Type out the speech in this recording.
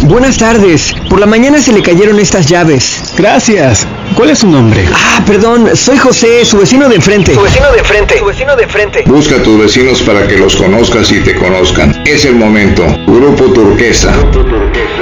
Buenas tardes. Por la mañana se le cayeron estas llaves. Gracias. ¿Cuál es su nombre? Perdón, soy José, su vecino de enfrente. Su vecino de enfrente. Busca a tus vecinos para que los conozcas y te conozcan. Es el momento. Grupo Turquesa.